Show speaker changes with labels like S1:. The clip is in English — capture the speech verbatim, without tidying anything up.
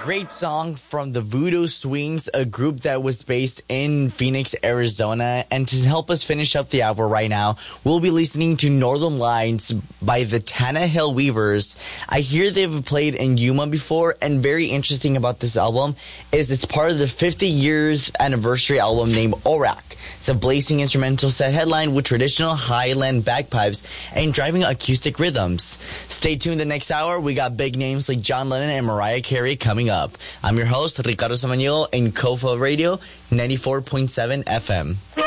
S1: great song from the Voodoo Swings, a group that was based in Phoenix, Arizona. And to help us finish up the hour right now, we'll be listening to Northern Lights by the Tannehill Weavers. I hear they've played in Yuma before, and very interesting about this album is it's part of the fifty years anniversary album named Orak. It's a blazing instrumental set headlined with traditional Highland bagpipes and driving acoustic rhythms. Stay tuned the next hour. We got big names like John Lennon and Mariah Carey coming up. I'm your host, Ricardo Samaniego, in Kofa Radio, ninety-four point seven F M.